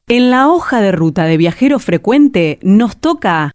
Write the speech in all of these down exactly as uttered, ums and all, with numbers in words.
En la hoja de ruta de viajero frecuente nos toca...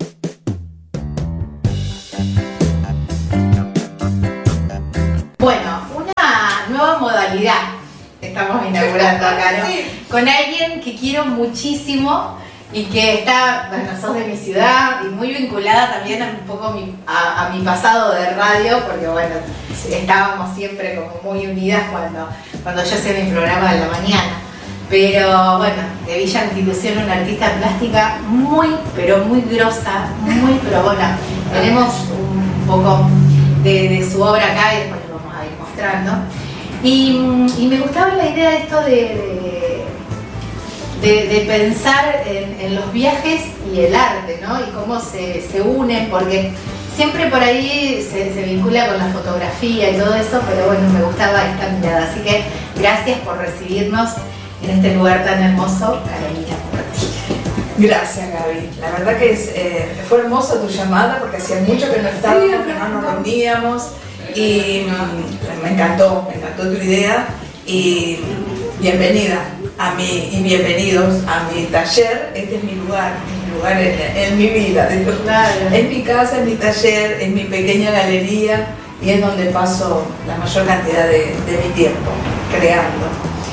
Bueno, una nueva modalidad estamos inaugurando acá, ¿no? Sí. Con alguien que quiero muchísimo y que está, bueno, sos de mi ciudad y muy vinculada también a un poco mi, a, a mi pasado de radio, porque bueno, sí, estábamos siempre como muy unidas cuando, cuando yo hacía mi programa de la mañana. Pero bueno, de Villa Constitución, una artista plástica muy, pero muy grosa, muy, pero bueno, tenemos un poco de, de su obra acá y después lo vamos a ir mostrando. Y, y me gustaba la idea de esto de, de, de, de pensar en, en los viajes y el arte, ¿no? Y cómo se, se unen, porque siempre por ahí se, se vincula con la fotografía y todo eso, pero bueno, me gustaba esta mirada. Así que gracias por recibirnos en este lugar tan hermoso, Carolina Porti. Gracias, Gaby. La verdad que es, eh, fue hermosa tu llamada porque hacía mucho que no estábamos, sí, que no nos reuníamos y mm, me encantó, me encantó tu idea y bienvenida a mi, y bienvenidos a mi taller. Este es mi lugar, mi lugar en, en mi vida. Claro. Es mi casa, es mi taller, es mi pequeña galería y es donde paso la mayor cantidad de, de mi tiempo creando.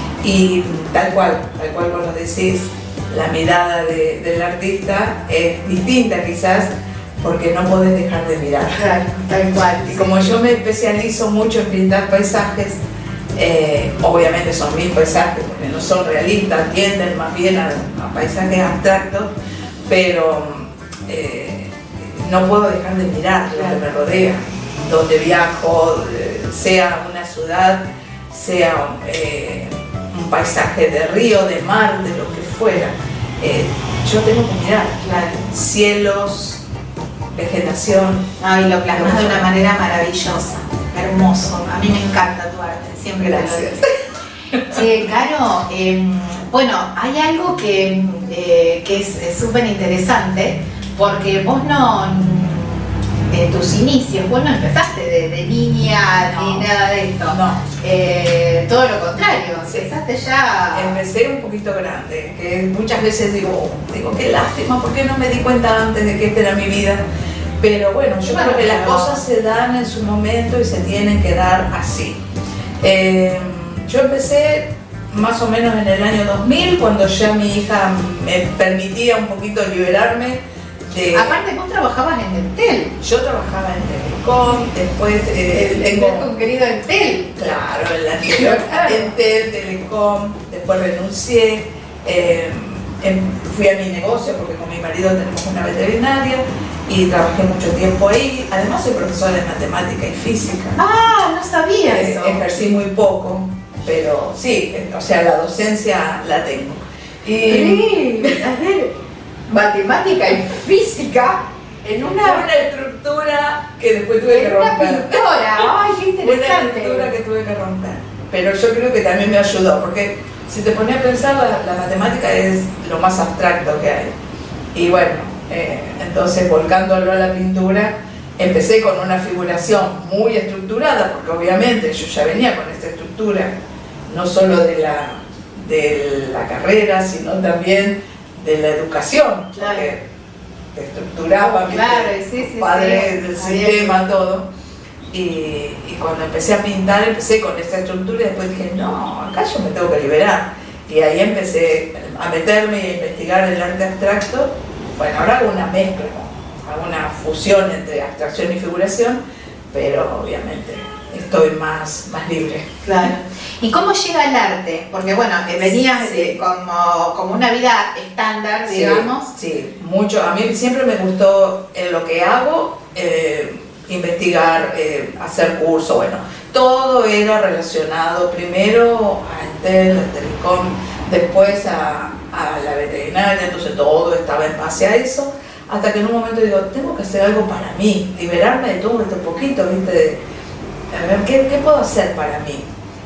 Y tal cual, tal cual vos lo decís, la mirada de, del artista es distinta quizás porque no podés dejar de mirar. Claro, tal cual. Y como yo me especializo mucho en pintar paisajes, eh, obviamente son mis paisajes porque no son realistas, tienden más bien a, a paisajes abstractos, pero eh, no puedo dejar de mirar lo que me rodea, donde viajo, sea una ciudad, sea eh, un paisaje de río, de mar, de lo que fuera, eh, yo tengo que mirar, claro, cielos, vegetación. Ay, lo plasmas de una manera maravillosa, hermoso. A mí me encanta tu arte, siempre. Gracias. Sí, Caro, eh, bueno, hay algo que, eh, que es súper interesante, porque vos no... En tus inicios, vos no empezaste de, de niña no, ni nada de esto. No. Eh, todo lo contrario, empezaste ya... Empecé un poquito grande, que muchas veces digo, digo, qué lástima, ¿por qué no me di cuenta antes de que esta era mi vida? Pero bueno, yo bueno, creo que las no. cosas se dan en su momento y se tienen que dar así. Eh, yo empecé más o menos en el año dos mil, cuando ya mi hija me permitía un poquito liberarme. De, Aparte vos trabajabas en Entel. Yo trabajaba en Telecom, después eh, el, tengo un querido Entel. Claro, en la anterior Entel, Telecom, después renuncié, eh, em, fui a mi negocio porque con mi marido tenemos una veterinaria y trabajé mucho tiempo ahí. Además soy profesora de matemática y física. Ah, no sabía eh, eso. Ejercí muy poco, pero sí, o sea, la docencia la tengo. Y, sí, a ver. Matemática y física en una, una estructura que después tuve que romper. Una pintora, ay, qué interesante. Una estructura que tuve que romper. Pero yo creo que también me ayudó, porque si te pones a pensar, la, la matemática es lo más abstracto que hay. Y bueno, eh, entonces volcándolo a la pintura, empecé con una figuración muy estructurada, porque obviamente yo ya venía con esta estructura, no solo de la, de la carrera, sino también de la educación, claro, porque te estructuraba, claro, sí, sí, padre sí, del sistema, todo. Y, y cuando empecé a pintar, empecé con esta estructura y después dije, no, acá yo me tengo que liberar. Y ahí empecé a meterme y a investigar el arte abstracto. Bueno, ahora hago una mezcla, hago una fusión entre abstracción y figuración, pero obviamente estoy más, más libre. Claro. ¿Y cómo llega el arte? Porque bueno, venías sí, sí. como, como una vida estándar, sí, digamos. Sí, mucho. A mí siempre me gustó en lo que hago, eh, investigar, eh, hacer cursos, bueno, todo era relacionado primero a Entel, a Telecom, después a, a la veterinaria, entonces todo estaba en base a eso, hasta que en un momento digo, tengo que hacer algo para mí, liberarme de todo este poquito, ¿viste? De, a ver, ¿qué, ¿qué puedo hacer para mí?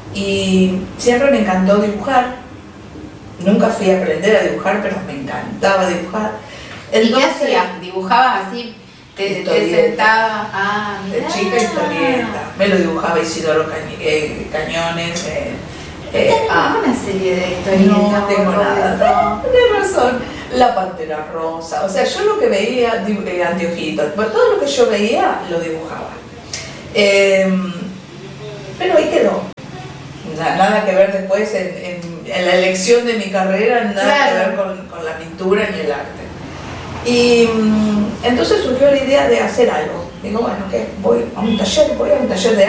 Y siempre me encantó dibujar, nunca fui a aprender a dibujar, pero me encantaba dibujar. Entonces, ¿y qué hacías? ¿Dibujabas así? ¿Te, te sentabas? Ah, de chica historieta. Me lo dibujaba Isidoro Cañ eh, Cañones. Eh, eh, ¿Tenés ah, una serie de historietas? No tengo nada. Anderson, La Pantera Rosa. O sea, yo lo que veía, eh, Anteojitos, bueno, todo lo que yo veía lo dibujaba. Eh, pero ahí quedó. Nada, nada que ver después en, en, en la elección de mi carrera, nada claro. que ver con, con la pintura ni el arte. Y entonces surgió la idea de hacer algo. Digo, bueno, ¿qué? Voy a un taller, voy a un taller de